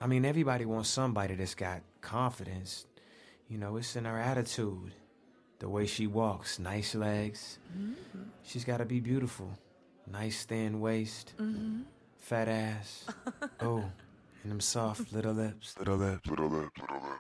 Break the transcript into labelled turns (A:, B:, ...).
A: I mean, everybody wants somebody that's got confidence. You know, it's in her attitude. The way she walks, nice legs. She's got to be beautiful. Nice thin waist. Fat ass. Oh, and them soft little lips. Little lips. Little lips. Little lips.